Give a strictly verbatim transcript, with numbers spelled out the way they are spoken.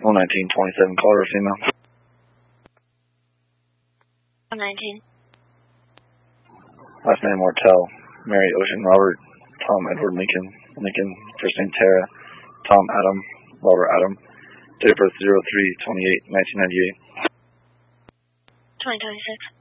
one nineteen twenty-seven, caller, female. one nineteen. Last name Martell, Mary Ocean Robert, Tom Edward Lincoln, Lincoln, first name Tara, Tom Adam, Robert Adam, date of birth zero three twenty-eight nineteen ninety-eight. twenty twenty-six.